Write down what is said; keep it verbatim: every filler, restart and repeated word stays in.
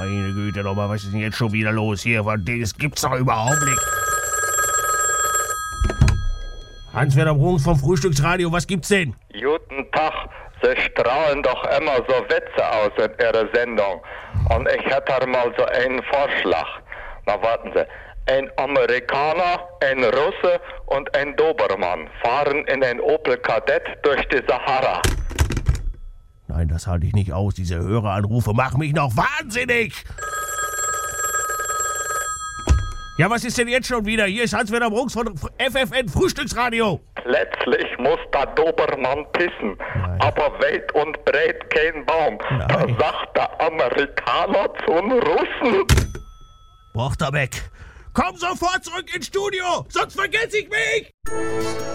Meine Güte nochmal, was ist denn jetzt schon wieder los hier? Das gibt's doch überhaupt nicht. Hans-Werner Bruns vom Frühstücksradio, was gibt's denn? Guten Tag, Sie strahlen doch immer so Witze aus in Ihrer Sendung. Und ich hätte mal so einen Vorschlag. Na warten Sie. Ein Amerikaner, ein Russe und ein Dobermann fahren in ein Opel Kadett durch die Sahara. Nein, das halte ich nicht aus. Diese Höreranrufe machen mich noch wahnsinnig. Ja, was ist denn jetzt schon wieder? Hier ist Hans-Werner Bruns von F F N Frühstücksradio. Plötzlich muss der Dobermann pissen, Nein. aber weit und breit kein Baum. Nein. Da sagt der Amerikaner zum Russen. Brochterbeck, komm sofort zurück ins Studio, sonst vergesse ich mich!